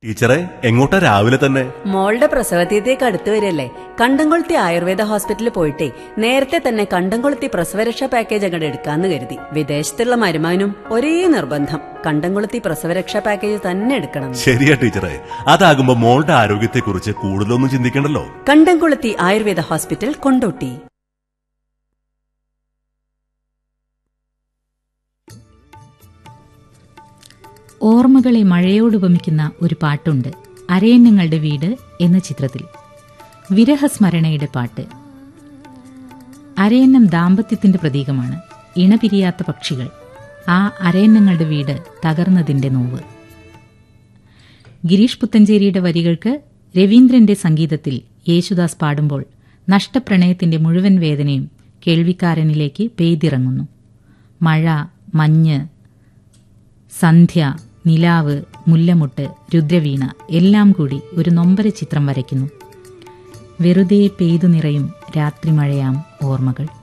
ടീച്ചറെ, എങ്ങോട്ടാ രാവിലെ തന്നെ? മോളുടെ പ്രസവതീയത്തേക്ക് അടുത്തു വരില്ലേ. കണ്ടംകൊളുത്തി ആയുർവേദ ഹോസ്പിറ്റലിൽ പോയിട്ടേ നേരത്തെ തന്നെ കണ്ടംകൊളുത്തി പ്രസവരക്ഷാ പാക്കേജ് അങ്ങോട്ട് എടുക്കാന്ന് കരുതി. വിദേശത്തുള്ള മരുമാനും ഒരേ നിർബന്ധം, കണ്ടംകൊളുത്തി പ്രസവരക്ഷാ പാക്കേജ് തന്നെ എടുക്കണം. ശരിയാ ടീച്ചറെ, അതാകുമ്പോ മോളുടെ ആരോഗ്യത്തെക്കുറിച്ച് കൂടുതലൊന്നും ചിന്തിക്കണ്ടല്ലോ. കണ്ടംകൊളുത്തി ആയുർവേദ ഹോസ്പിറ്റൽ, കൊണ്ടോട്ടി. ഓർമ്മകളെ മഴയോടുപമിക്കുന്ന ഒരു പാട്ടുണ്ട് അരയന്നങ്ങളുടെ വീട് എന്ന ചിത്രത്തിൽ. വിരഹസ്മരണയുടെ പാട്ട്. അരയന്നം ദാമ്പത്യത്തിന്റെ പ്രതീകമാണ്. ഇണപിരിയാത്ത പക്ഷികൾ. ആ അരയന്നങ്ങളുടെ വീട് തകർന്നതിന്റെ നോവ്. ഗിരീഷ് പുത്തഞ്ചേരിയുടെ വരികൾക്ക് രവീന്ദ്രന്റെ സംഗീതത്തിൽ യേശുദാസ് പാടുമ്പോൾ നഷ്ടപ്രണയത്തിന്റെ മുഴുവൻ വേദനയും കേൾവിക്കാരനിലേക്ക് പെയ്തിറങ്ങുന്നു. മഴ, മഞ്ഞ്, സന്ധ്യ, നിലാവ്, മുല്ലമുട്ട്, രുദ്രവീണ എല്ലാം കൂടി ഒരു നൊമ്പര ചിത്രം വരയ്ക്കുന്നു. വെറുതെ പെയ്തു നിറയും രാത്രിമഴയാം ഓർമ്മകൾ.